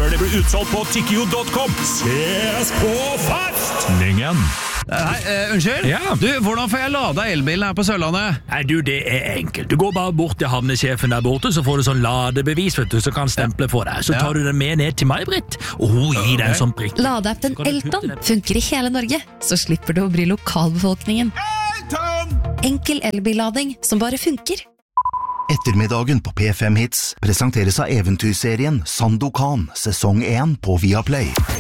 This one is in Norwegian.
før det blir utsolgt på tikkio.com. Ses på festningen! Unnskyld? Ja. Du, hvordan får jeg lada elbilen her på Sørlandet? Nei, du, det er enkelt. Du går bare bort til havnesjefen der borte, så får du sånn ladebevis, vet du, så kan stemple for deg. Så tar du den med ned til May-Britt, og hun gir deg en sånn prikk. Ladeappen Elton funker i hele Norge, så slipper du å bry lokalbefolkningen. Enkel elbillading som bare funker. Ettermiddagen på P5 Hits presenteres av eventyrserien Sandokan, sesong 1 på Viaplay.